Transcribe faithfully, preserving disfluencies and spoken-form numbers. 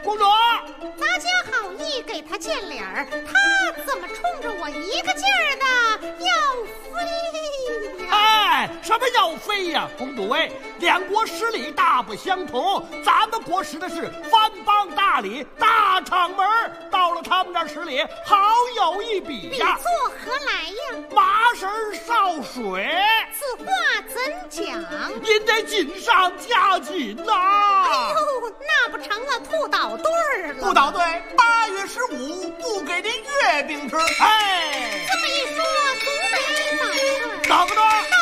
公主， 咱家好意给他见脸儿，他怎么冲着我一个劲儿的要飞呀？ 哎，什么要飞呀？公主哎，两国实力大不相同，咱们国使的是番邦大礼大场门，到了他们那儿使礼好有一比呀。 比作何来呀？ 麻绳烧水。 此话怎讲？ 您得紧上加紧呐、啊！ 哎呦，那不成了兔捣对儿了？ 不捣对，八月十五不给您月饼吃。 哎， 这么一说，总得倒事儿。 等着。